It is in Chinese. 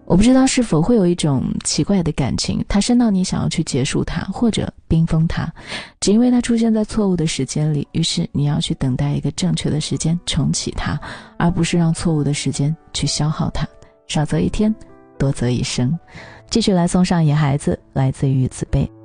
我不知道是否会有一种奇怪的感情，它深到你想要去结束它，或者冰封它，只因为它出现在错误的时间里，于是你要去等待一个正确的时间重启它，而不是让错误的时间去消耗它。少则一天，多则一生。继续来送上野孩子，来自于子贝。